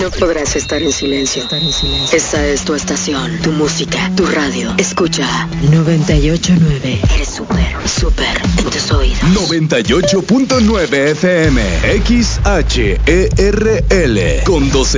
No podrás estar en silencio. Esta es tu estación, tu música, tu radio. Escucha 98.9. Eres súper en tus oídos. 98.9 FM XHERL con 12